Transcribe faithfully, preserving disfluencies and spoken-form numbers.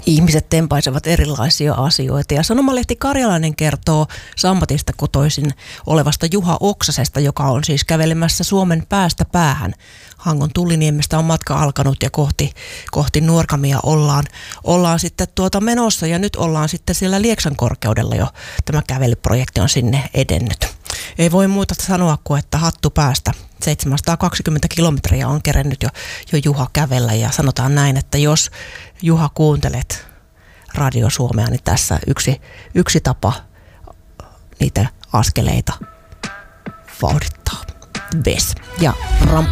Ihmiset tempaisevat erilaisia asioita ja Sanomalehti Karjalainen kertoo Sammatista kotoisin olevasta Juha Oksasesta, joka on siis kävelemässä Suomen päästä päähän. Hangon Tulliniemestä on matka alkanut ja kohti, kohti Nuorgamia ollaan, ollaan sitten tuota menossa ja nyt ollaan sitten siellä Lieksan korkeudella jo. Tämä kävelyprojekti on sinne edennyt. Ei voi muuta sanoa kuin, että hattu päästä. seitsemänsataakaksikymmentä kilometriä on kerennyt jo, jo Juha kävellä ja sanotaan näin, että jos Juha kuuntelet Radio Suomea, niin tässä yksi, yksi tapa niitä askeleita vauhdittaa. Ves ja ramp